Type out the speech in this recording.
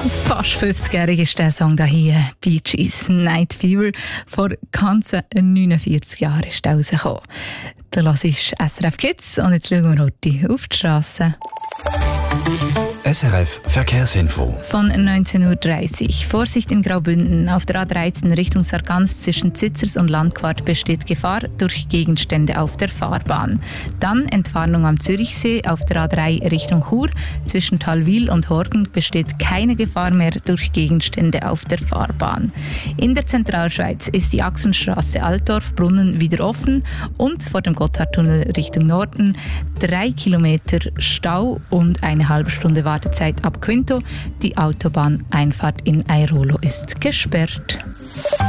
Fast 50-jährig ist der Song da hier, Bee Gees Night Fever. Vor ganzen 49 Jahren ist der rausgekommen. Da hörst du SRF Kids und jetzt schauen wir heute auf die Straße. SRF Verkehrsinfo. Von 19.30 Uhr. Vorsicht in Graubünden. Auf der A13 Richtung Sargans zwischen Zitzers und Landquart besteht Gefahr durch Gegenstände auf der Fahrbahn. Dann Entwarnung am Zürichsee auf der A3 Richtung Chur. Zwischen Talwil und Horgen besteht keine Gefahr mehr durch Gegenstände auf der Fahrbahn. In der Zentralschweiz ist die Achsenstraße Altdorf-Brunnen wieder offen und vor dem Gotthardtunnel Richtung Norden 3 Kilometer Stau und eine halbe Stunde Wartezeit ab Quinto. Die Autobahneinfahrt in Airolo ist gesperrt.